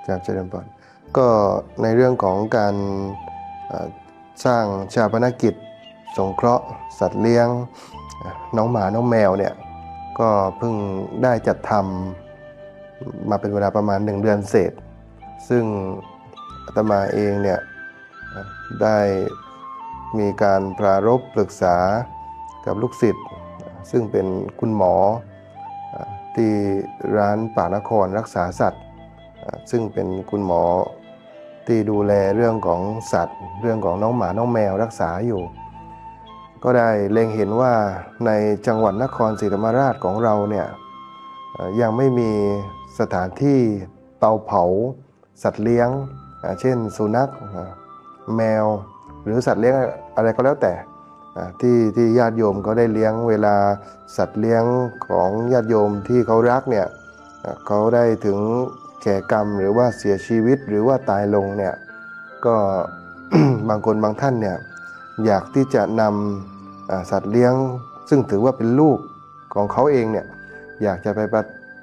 ครับเจริญพรก็ในเรื่องของการเอ่อสร้างชาปนกิจสงเคราะห์สัตว์เลี้ยงน้องหมาน้องแมวเนี่ยก็เพิ่งได้จัดทำมาเป็นเวลาประมาณ1 เดือนเศษซึ่งอาตมาเองเนี่ยได้มีการปรารภปรึกษากับลูกศิษย์ซึ่งเป็นคุณหมอที่ร้านป่านครรักษาสัตว์ซึ่งเป็นคุณหมอที่ดูแลเรื่องของสัตว์เรื่องของน้องหมาน้องแมวรักษาอยู่ก็ได้เล็งเห็นว่าในจังหวัดนครศรีธรรมราชของเราเนี่ยยังไม่มีสถานที่เตาเผาสัตว์เลี้ยงเช่นสุนัขแมวหรือสัตว์เลี้ยงอะไรก็แล้วแต่ที่ญาติโยมเขาได้เลี้ยงเวลาสัตว์เลี้ยงของญาติโยมที่เขารักเนี่ยเขาได้ถึงแก่กรรมหรือว่าเสียชีวิตหรือว่าตายลงเนี่ยก็ บางคนบางท่านเนี่ยอยากที่จะนำสัตว์เลี้ยงซึ่งถือว่าเป็นลูกของเขาเองเนี่ยอยากจะไป